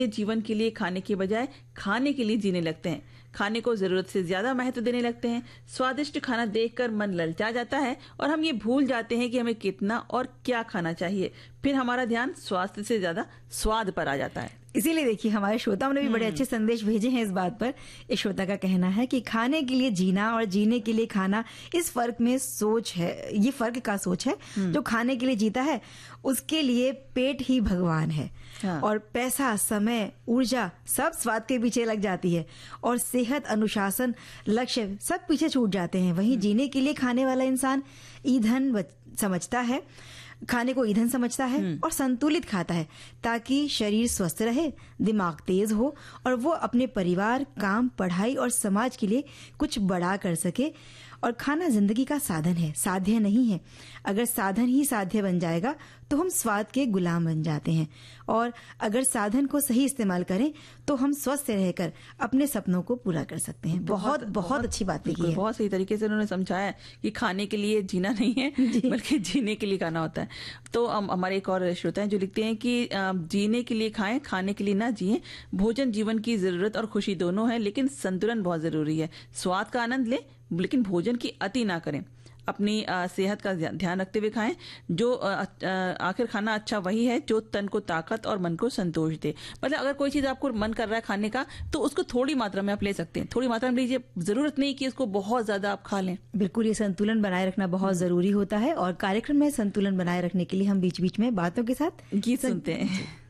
जीवन के लिए खाने के बजाय खाने के लिए जीने लगते हैं। खाने को जरूरत से ज्यादा महत्व देने लगते हैं। स्वादिष्ट खाना देखकर मन ललचा जाता है और हम ये भूल जाते हैं कि हमें कितना और क्या खाना चाहिए। फिर हमारा ध्यान स्वास्थ्य से ज्यादा स्वाद पर आ जाता है। इसीलिए देखिए हमारे श्रोताओं ने भी बड़े अच्छे संदेश भेजे हैं इस बात पर। इस श्रोता का कहना है कि खाने के लिए जीना और जीने के लिए खाना, इस फर्क में सोच है, ये फर्क का सोच है। जो खाने के लिए जीता है उसके लिए पेट ही भगवान है। हाँ। और पैसा, समय, ऊर्जा सब स्वाद के पीछे लग जाती है और सेहत, अनुशासन, लक्ष्य सब पीछे छूट जाते हैं। वहीं जीने के लिए खाने वाला इंसान ईंधन समझता है, खाने को ईंधन समझता है और संतुलित खाता है ताकि शरीर स्वस्थ रहे, दिमाग तेज हो और वो अपने परिवार, काम, पढ़ाई और समाज के लिए कुछ बड़ा कर सके। और खाना जिंदगी का साधन है, साध्य नहीं है। अगर साधन ही साध्य बन जाएगा तो हम स्वाद के गुलाम बन जाते हैं, और अगर साधन को सही इस्तेमाल करें तो हम स्वस्थ रहकर अपने सपनों को पूरा कर सकते हैं। बहुत बहुत अच्छी बातें की है। बहुत सही तरीके से उन्होंने समझाया कि खाने के लिए जीना नहीं है बल्कि जीने के लिए खाना होता है। तो हमारे एक और श्रोता हैं जो लिखते हैं कि जीने के लिए खाएं, खाने के लिए ना जिए। भोजन जीवन की जरूरत और खुशी दोनों है, लेकिन संतुलन बहुत जरूरी है। स्वाद का आनंद लें लेकिन भोजन की अति ना करें। अपनी सेहत का ध्यान रखते हुए खाएं। जो आखिर खाना अच्छा वही है जो तन को ताकत और मन को संतोष दे। मतलब अगर कोई चीज आपको मन कर रहा है खाने का तो उसको थोड़ी मात्रा में आप ले सकते हैं, थोड़ी मात्रा में लीजिए। जरूरत नहीं कि इसको बहुत ज्यादा आप खा लें। बिल्कुल, ये संतुलन बनाए रखना बहुत जरूरी होता है। और कार्यक्रम में संतुलन बनाए रखने के लिए हम बीच बीच में बातों के साथ गीत सुनते हैं।